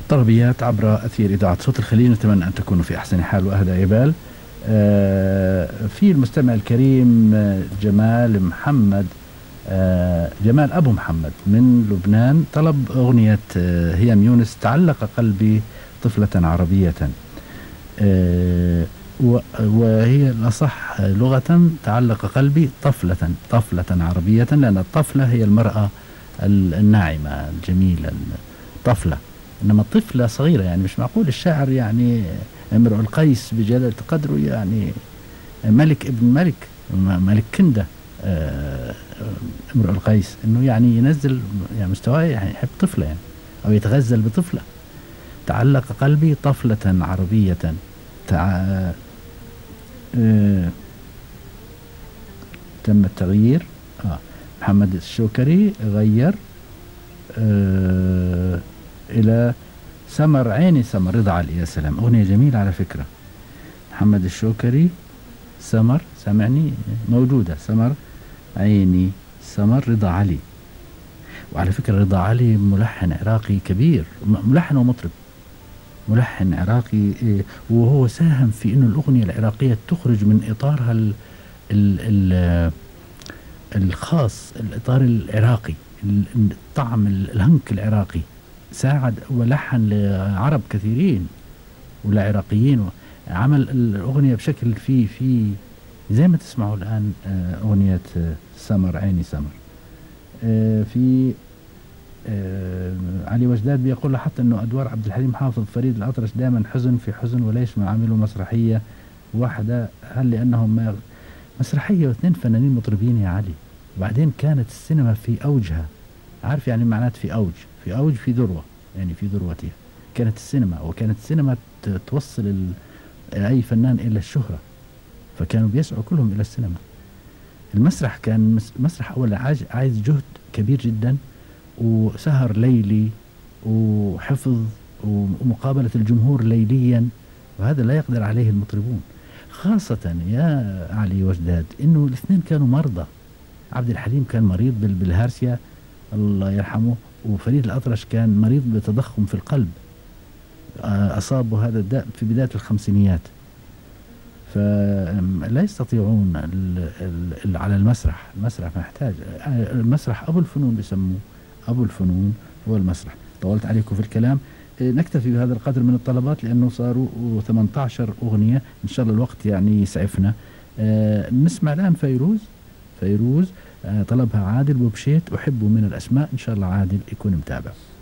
طربيات عبر أثير إذاعة صوت الخليج، نتمنى أن تكونوا في أحسن حال وأهدى عبال. في المستمع الكريم جمال محمد، جمال أبو محمد من لبنان، طلب أغنية هيام يونس تعلق قلبي طفلة عربية. وهي الأصح لغة تعلق قلبي طفلة عربية، لأن الطفلة هي المرأة الناعمة الجميلة، الطفلة. إنما الطفلة صغيرة، يعني مش معقول الشاعر يعني امرؤ القيس بجلالة قدره يعني ملك ابن ملك، ملك كندة، امرؤ القيس، انه يعني ينزل يعني مستواه، يعني يحب طفلة يعني، او يتغزل بطفلة. تعلق قلبي طفلة عربية. تع... آه... تم التغيير. محمد الشوكري غير الى سمر عيني سمر رضا علي. يا سلام، اغنية جميلة على فكرة. محمد الشوكري سمر، سامعني؟ موجودة سمر عيني سمر رضا علي. وعلى فكرة رضا علي ملحن عراقي كبير، ملحن ومطرب، ملحن عراقي، وهو ساهم في انه الاغنية العراقية تخرج من اطارها ال الخاص، الاطار العراقي، الطعم الهنك العراقي. ساعد ولحن لعرب كثيرين ولعراقيين، عمل الأغنية بشكل في زي ما تسمعوا الآن أغنية سمر عيني سمر. في علي وجداد بيقول لاحظت أنه أدوار عبد الحليم حافظ فريد الأطرش دائما حزن في حزن، وليش ما عملوا مسرحية واحدة؟ هل لأنهم ما مسرحية واثنين فنانين مطربين يا علي؟ وبعدين كانت السينما في أوجها، عارف يعني معنات في أوج، في أوج في ذروة، يعني في ذروتها كانت السينما، وكانت السينما توصل أي فنان إلى الشهرة، فكانوا بيسعوا كلهم إلى السينما. المسرح كان مسرح أولا عايز جهد كبير جدا، وسهر ليلي، وحفظ، ومقابلة الجمهور ليليا، وهذا لا يقدر عليه المطربون، خاصة يا علي وجداد إنه الاثنين كانوا مرضى. عبد الحليم كان مريض بالهارسيا الله يرحمه، وفريد الأطرش كان مريض بتضخم في القلب، أصابه هذا الداء في بداية الخمسينيات، فلا يستطيعون على المسرح. المسرح محتاج، المسرح أبو الفنون بيسموه، أبو الفنون هو المسرح. طولت عليكم في الكلام، نكتفي بهذا القدر من الطلبات لأنه صاروا 18 أغنية، إن شاء الله الوقت يعني يسعفنا. نسمع الآن فيروز طلبها عادل بوبشيت، أحب من الأسماء، إن شاء الله عادل يكون متابع.